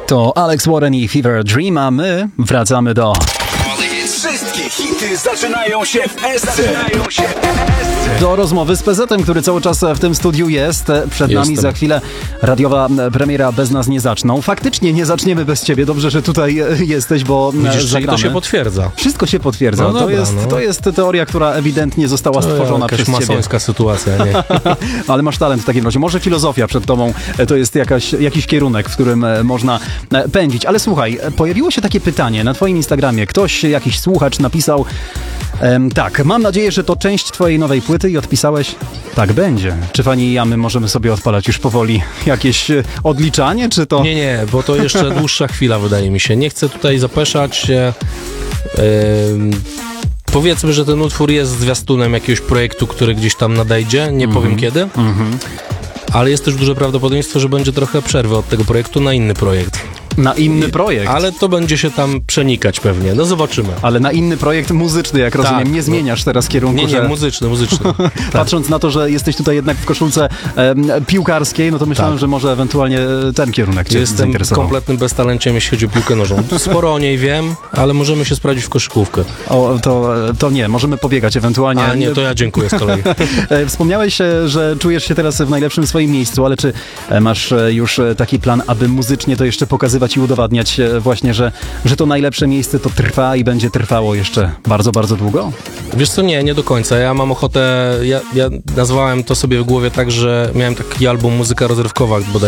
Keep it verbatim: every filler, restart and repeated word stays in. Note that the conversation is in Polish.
To Alex Warren i Fever Dream, a my wracamy do... Wszystkie hity zaczynają się w Esce. Do rozmowy z P Z-em, który cały czas w tym studiu jest. Przed Jestem. nami za chwilę radiowa premiera Bez nas nie zaczną. Faktycznie nie zaczniemy bez ciebie. Dobrze, że tutaj jesteś, bo Widzisz, czyli zagramy. to się potwierdza. Wszystko się potwierdza. No to, dobra, jest, no. to jest teoria, która ewidentnie została stworzona Jakaś przez ciebie. masońska sytuacja, nie? Ale masz talent w takim razie. Może filozofia przed tobą to jest jakaś, jakiś kierunek, w którym e, można e, pędzić. Ale słuchaj, pojawiło się takie pytanie na twoim Instagramie. Ktoś, jakiś słuchacz napisał em, tak, mam nadzieję, że to część twojej nowej płyty i odpisałeś, tak będzie. Czy fani i ja my możemy sobie odpalać już powoli jakieś e, odliczanie, czy to... Nie, nie, bo to jeszcze dłuższa chwila, wydaje mi się. Nie chcę tutaj zapeszać się. Ym, powiedzmy, że ten utwór jest zwiastunem jakiegoś projektu, który gdzieś tam nadejdzie. Nie powiem kiedy. Mhm. Ale jest też duże prawdopodobieństwo, że będzie trochę przerwy od tego projektu na inny projekt. Na inny projekt. Ale to będzie się tam przenikać pewnie. No zobaczymy. Ale na inny projekt muzyczny, jak rozumiem. Tak, Nie no. zmieniasz teraz kierunku, Nie, nie, że... muzyczny, muzyczny. Tak. Patrząc na to, że jesteś tutaj jednak w koszulce em, piłkarskiej, no to myślałem, Tak. że może ewentualnie ten kierunek cię Jestem zainteresował. kompletnym beztalenciem, jeśli chodzi o piłkę nożną. Sporo o niej wiem, ale możemy się sprawdzić w koszykówkę. O, to, to nie, możemy pobiegać ewentualnie. A nie, to ja dziękuję z kolei. E, Wspomniałeś, e, że czujesz się teraz w najlepszym swoim miejscu, ale czy e, masz e, już e, taki plan, aby muzycznie to jeszcze pokazywać i udowadniać e, właśnie, że, że to najlepsze miejsce to trwa i będzie trwało jeszcze bardzo, bardzo długo? Wiesz co, nie, nie do końca. Ja mam ochotę, ja, ja nazwałem to sobie w głowie tak, że miałem taki album Muzyka rozrywkowa bodaj